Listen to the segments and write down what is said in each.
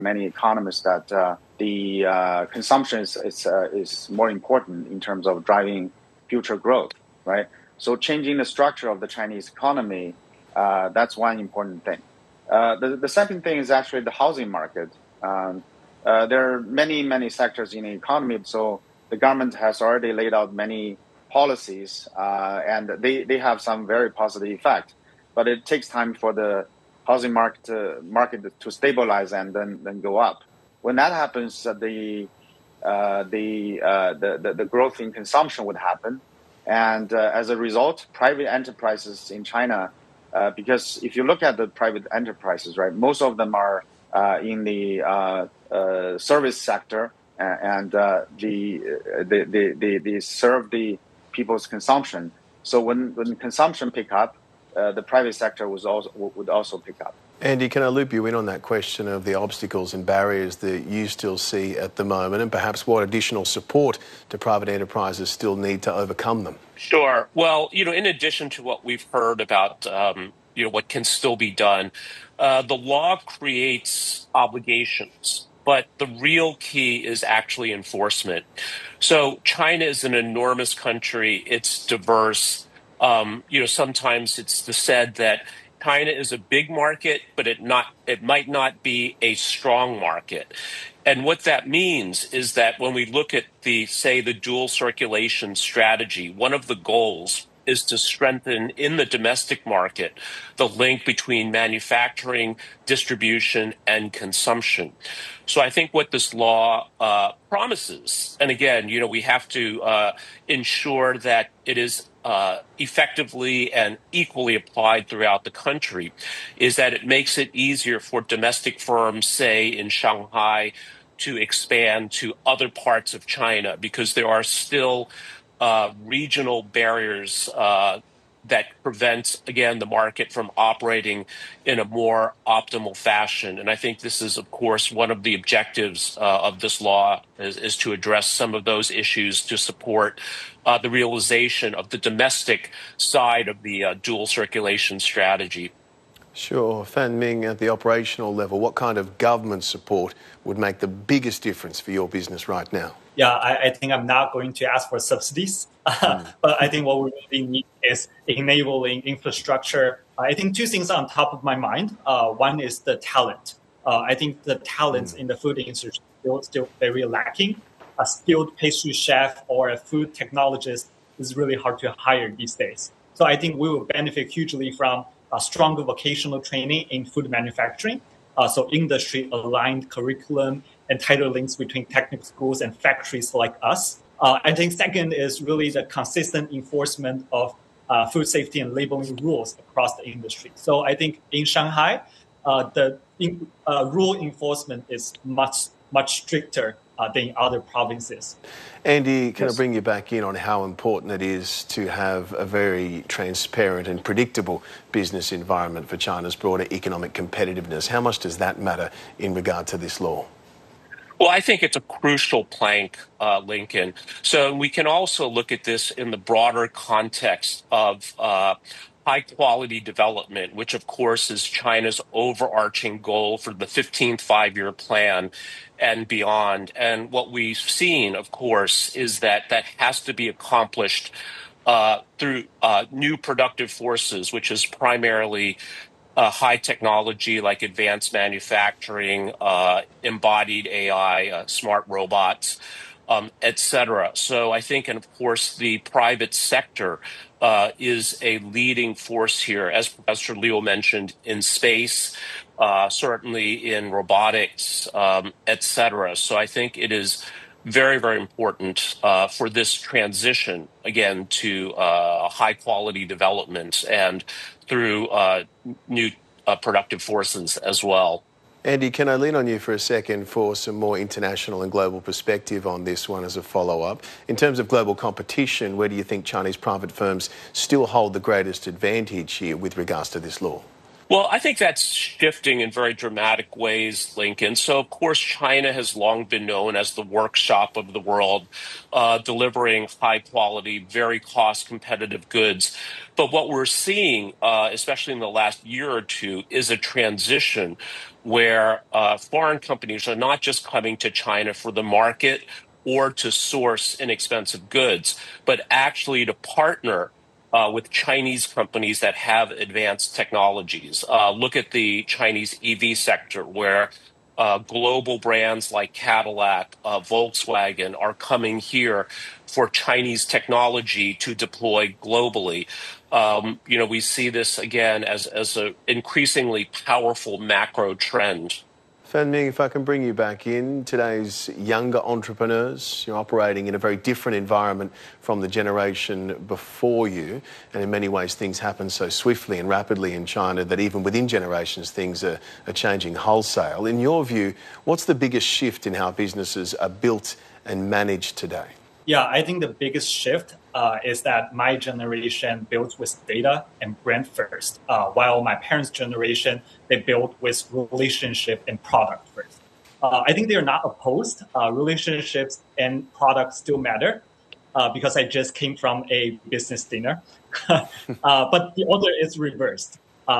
many economists that the consumption is more important in terms of driving future growth, right? So changing the structure of the Chinese economy, that's one important thing. The second thing is actually the housing market. There are many sectors in the economy, so the government has already laid out many policies, and they have some very positive effect. But it takes time for the housing market to stabilize and then go up. When that happens, the growth in consumption would happen, and as a result, private enterprises in China, because if you look at the private enterprises, right, most of them are in the service sector, and they serve the people's consumption. So when consumption pick up, the private sector would also pick up. Andy, can I loop you in on that question of the obstacles and barriers that you still see at the moment, and perhaps what additional support do private enterprises still need to overcome them? Sure. Well, in addition to what we've heard about, what can still be done, the law creates obligations, but the real key is actually enforcement. So China is an enormous country. It's diverse. Sometimes it's said that China is a big market, but it might not be a strong market. And what that means is that when we look at the dual circulation strategy, one of the goals is to strengthen in the domestic market the link between manufacturing, distribution, and consumption. So I think what this law promises, and again, we have to ensure that it is effectively and equally applied throughout the country, is that it makes it easier for domestic firms, say in Shanghai, to expand to other parts of China, because there are still regional barriers that prevent, again, the market from operating in a more optimal fashion. And I think this is, of course, one of the objectives of this law is to address some of those issues to support the realization of the domestic side of the dual circulation strategy. Sure. Fan Ming, at the operational level, what kind of government support would make the biggest difference for your business right now? Yeah, I think I'm not going to ask for subsidies, but I think what we really need is enabling infrastructure. I think two things are on top of my mind. One is the talent. I think the talent in the food industry is still very lacking. A skilled pastry chef or a food technologist is really hard to hire these days. So I think we will benefit hugely from a stronger vocational training in food manufacturing. So industry-aligned curriculum and tighter links between technical schools and factories like us. I think second is really the consistent enforcement of food safety and labeling rules across the industry. So I think in Shanghai, the rule enforcement is much stricter than other provinces. Andy, can I bring you back in on how important it is to have a very transparent and predictable business environment for China's broader economic competitiveness? How much does that matter in regard to this law? Well, I think it's a crucial plank, Lincoln. So we can also look at this in the broader context of high-quality development, which, of course, is China's overarching goal for the 15th five-year plan and beyond. And what we've seen, of course, is that has to be accomplished through new productive forces, which is primarily high technology like advanced manufacturing, embodied AI, smart robots, et cetera. So I think, and of course, the private sector is a leading force here, as Professor Liu mentioned, in space, certainly in robotics, et cetera. So I think it is very, very important for this transition, again, to high quality development and through new productive forces as well. Andy, can I lean on you for a second for some more international and global perspective on this one as a follow-up? In terms of global competition, where do you think Chinese private firms still hold the greatest advantage here with regards to this law? Well, I think that's shifting in very dramatic ways, Lincoln. So, of course, China has long been known as the workshop of the world, delivering high quality, very cost competitive goods. But what we're seeing, especially in the last year or two, is a transition where foreign companies are not just coming to China for the market or to source inexpensive goods, but actually to partner with Chinese companies that have advanced technologies. Look at the Chinese EV sector, where global brands like Cadillac, Volkswagen are coming here for Chinese technology to deploy globally. We see this again as an increasingly powerful macro trend. Fan Ming, if I can bring you back in, today's younger entrepreneurs, you're operating in a very different environment from the generation before you, and in many ways things happen so swiftly and rapidly in China that even within generations things are changing wholesale. In your view, what's the biggest shift in how businesses are built and managed today? Yeah, I think the biggest shift is that my generation built with data and brand first, while my parents' generation, they built with relationship and product first. I think they're not opposed. Relationships and products still matter because I just came from a business dinner. But the order is reversed.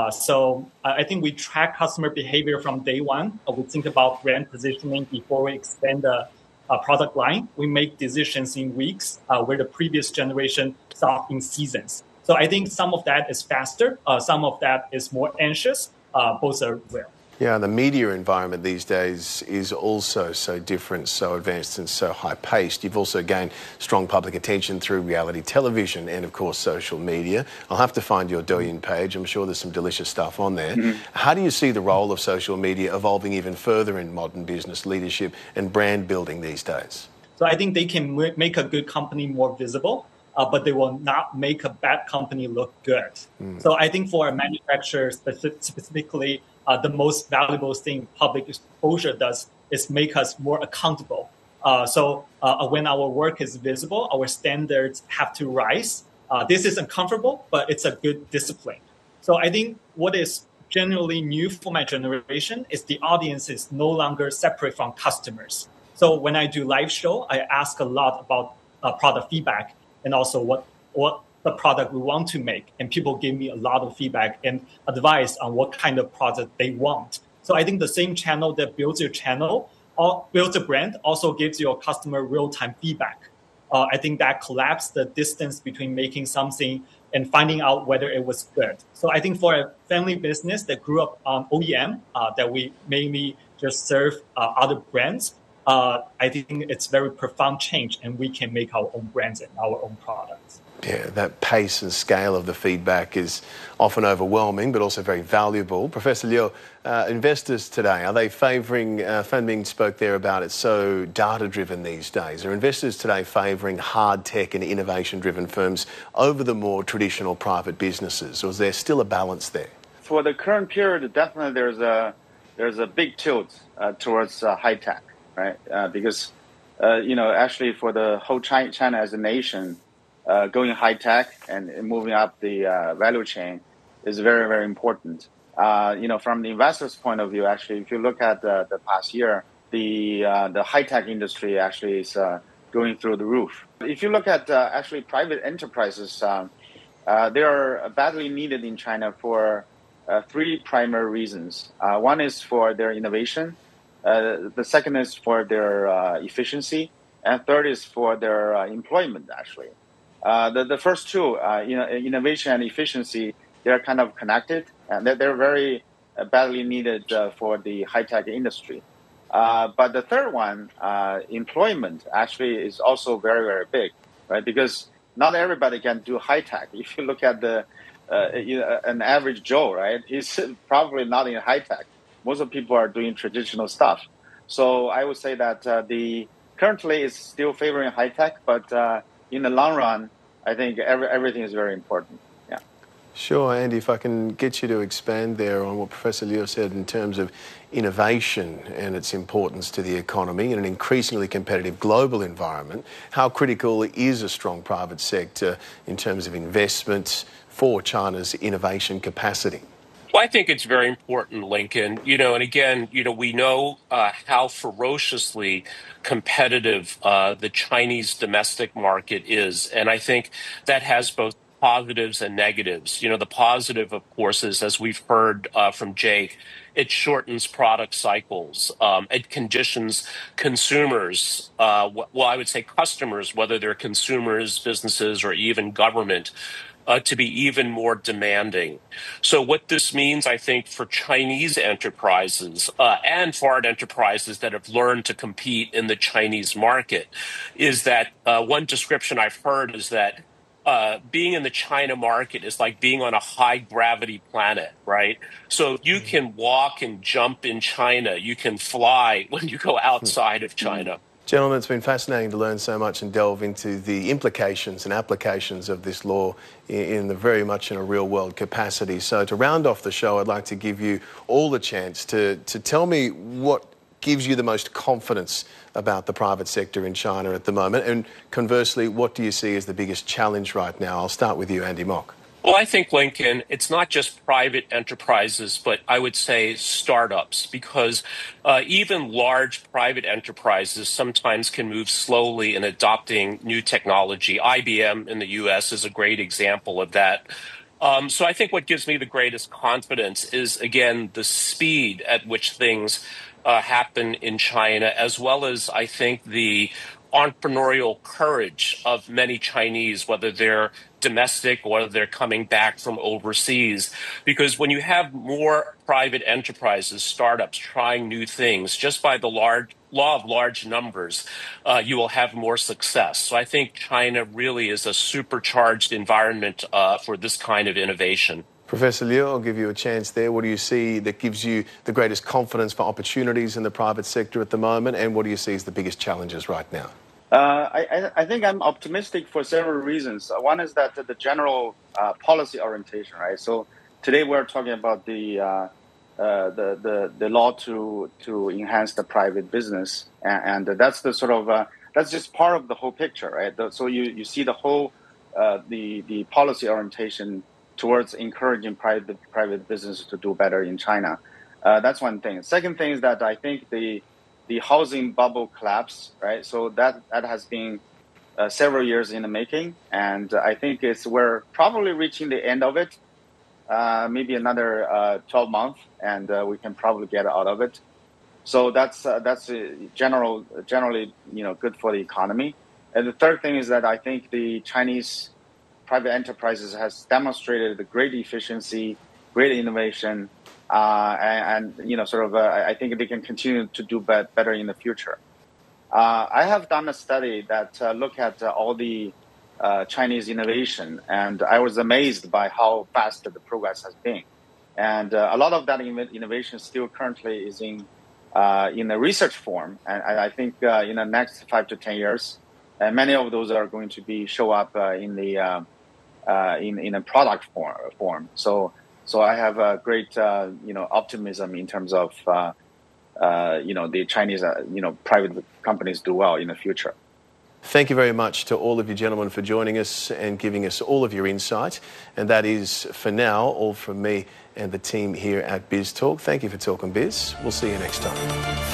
So I think we track customer behavior from day one. We think about brand positioning before we expand the product line. We make decisions in weeks where the previous generation saw in seasons. So I think some of that is faster. Some of that is more anxious. Both are real. Yeah, the media environment these days is also so different, so advanced and so high-paced. You've also gained strong public attention through reality television and, of course, social media. I'll have to find your Douyin page. I'm sure there's some delicious stuff on there. Mm-hmm. How do you see the role of social media evolving even further in modern business leadership and brand building these days? So I think they can make a good company more visible, but they will not make a bad company look good. So I think for a manufacturer specifically, the most valuable thing public exposure does is make us more accountable. So when our work is visible, our standards have to rise. This is uncomfortable, but it's a good discipline. So I think what is generally new for my generation is the audience is no longer separate from customers. So when I do live show, I ask a lot about product feedback and also what the product we want to make. And people give me a lot of feedback and advice on what kind of product they want. So I think the same channel that builds your channel or builds a brand also gives your customer real-time feedback. I think that collapsed the distance between making something and finding out whether it was good. So I think for a family business that grew up on OEM, that we mainly just serve other brands, I think it's very profound change, and we can make our own brands and our own products. Yeah, that pace and scale of the feedback is often overwhelming, but also very valuable. Professor Liu, investors today, are they favouring, Fan Ming spoke there about it, so data-driven these days. Are investors today favouring hard tech and innovation-driven firms over the more traditional private businesses, or is there still a balance there? For the current period, definitely there's a big tilt towards high tech, right? Because, actually for the whole China as a nation, going high tech and moving up the value chain is very, very important. From the investor's point of view, actually, if you look at the past year, the high tech industry actually is going through the roof. If you look at actually private enterprises, they are badly needed in China for three primary reasons. One is for their innovation. The second is for their efficiency. And third is for their employment, actually. The first two, innovation and efficiency, they're kind of connected, and they're very badly needed for the high-tech industry. But the third one, employment, actually is also very, very big, right? Because not everybody can do high-tech. If you look at an average Joe, right, he's probably not in high-tech. Most of the people are doing traditional stuff. So I would say that currently is still favoring high-tech, but in the long run, I think everything is very important. Yeah. Sure, Andy, if I can get you to expand there on what Professor Liu said in terms of innovation and its importance to the economy in an increasingly competitive global environment, how critical is a strong private sector in terms of investments for China's innovation capacity? Well, I think it's very important, Lincoln. And again, we know how ferociously competitive the Chinese domestic market is. And I think that has both positives and negatives. The positive, of course, is, as we've heard from Jake, it shortens product cycles. It conditions consumers, I would say customers, whether they're consumers, businesses, or even government, to be even more demanding. So what this means, I think, for Chinese enterprises and foreign enterprises that have learned to compete in the Chinese market is that one description I've heard is that being in the China market is like being on a high gravity planet, right? So you can walk and jump in China. You can fly when you go outside of China. Gentlemen, it's been fascinating to learn so much and delve into the implications and applications of this law in a real-world capacity. So to round off the show, I'd like to give you all the chance to tell me what gives you the most confidence about the private sector in China at the moment, and conversely, what do you see as the biggest challenge right now? I'll start with you, Andy Mok. Well, I think, Lincoln, it's not just private enterprises, but I would say startups, because even large private enterprises sometimes can move slowly in adopting new technology. IBM in the U.S. is a great example of that. So I think what gives me the greatest confidence is, again, the speed at which things happen in China, as well as, I think, the entrepreneurial courage of many Chinese, whether they're domestic or whether they're coming back from overseas. Because when you have more private enterprises, startups trying new things, just by the law of large numbers, you will have more success. So I think China really is a supercharged environment for this kind of innovation. Professor Liu, I'll give you a chance there. What do you see that gives you the greatest confidence for opportunities in the private sector at the moment, and what do you see as the biggest challenges right now? I think I'm optimistic for several reasons. One is that the general policy orientation, right? So today we're talking about the law to enhance the private business, and that's the sort of that's just part of the whole picture, right? So you see the whole the policy orientation towards encouraging private business to do better in China. That's one thing. Second thing is that I think the housing bubble collapse, right? So that has been several years in the making, and I think we're probably reaching the end of it. Maybe another 12 months, and we can probably get out of it. So that's generally good for the economy. And the third thing is that I think the Chinese private enterprises has demonstrated the great efficiency, great innovation, and I think they can continue to do better in the future. I have done a study that looked at all the Chinese innovation, and I was amazed by how fast the progress has been. And a lot of that innovation still currently is in the research form, and I think in the next 5 to 10 years, many of those are going to show up in the in a product form. So I have a great optimism in terms of the Chinese private companies do well in the future. Thank you very much to all of you gentlemen for joining us and giving us all of your insight. And that is, for now, all from me and the team here at BizTalk. Thank you for talking biz. We'll see you next time.